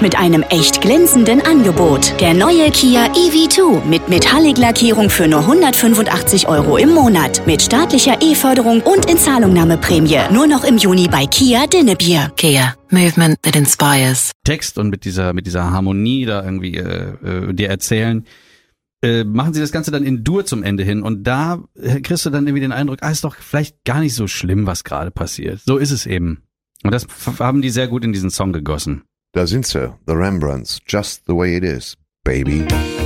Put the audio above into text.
und mit einem echt glänzenden Angebot. Der neue Kia EV2 mit Metallic-Lackierung für nur 185 € im Monat. Mit staatlicher E-Förderung und Inzahlungnahmeprämie. Nur noch im Juni bei Kia Dinnebier. Kia. Movement that inspires. Text und mit dieser Harmonie da irgendwie dir erzählen, machen sie das Ganze dann in Dur zum Ende hin und da kriegst du dann irgendwie den Eindruck, ist doch vielleicht gar nicht so schlimm, was gerade passiert. So ist es eben. Und das haben die sehr gut in diesen Song gegossen. Da sind sie, The Rembrandts, Just the Way It Is, Baby.